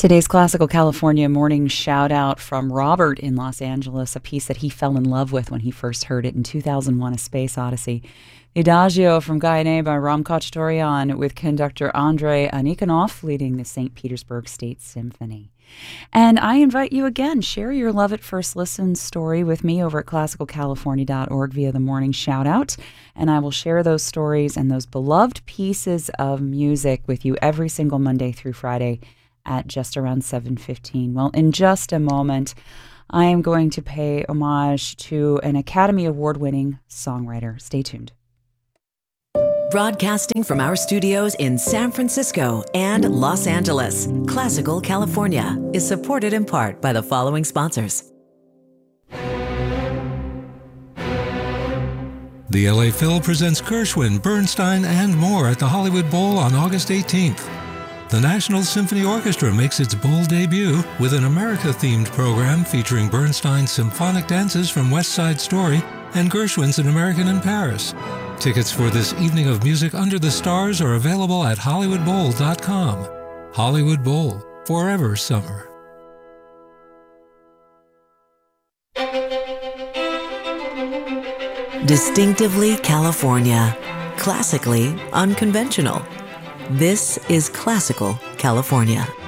Today's Classical California morning shout out from Robert in Los Angeles, a piece that he fell in love with when he first heard it in 2001: A Space Odyssey. The Adagio from Guyane by Ram Khachaturian with conductor Andrei Anikhanov leading the St. Petersburg State Symphony. And I invite you again, share your love at first listen story with me over at classicalcalifornia.org via the morning shout out. And I will share those stories and those beloved pieces of music with you every single Monday through Friday at just around 7:15. Well, in just a moment, I am going to pay homage to an Academy Award-winning songwriter. Stay tuned. Broadcasting from our studios in San Francisco and Los Angeles, Classical California is supported in part by the following sponsors. The LA Phil presents Gershwin, Bernstein, and more at the Hollywood Bowl on August 18th. The National Symphony Orchestra makes its bowl debut with an America-themed program featuring Bernstein's symphonic dances from West Side Story and Gershwin's An American in Paris. Tickets for this evening of music under the stars are available at HollywoodBowl.com. Hollywood Bowl, forever summer. Distinctively California, classically unconventional. This is Classical California.